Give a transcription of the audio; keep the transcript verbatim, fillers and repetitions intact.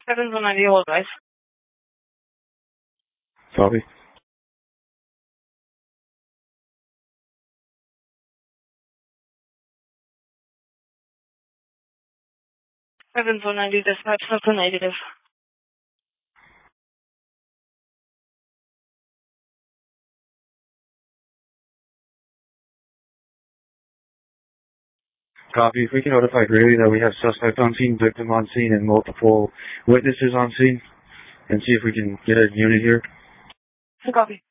seven one nine, hold guys. Copy. seven one nine, dispatch, something negative. Copy. If we can notify Greeley that we have suspect on scene, victim on scene, and multiple witnesses on scene, and see if we can get a unit here. Copy.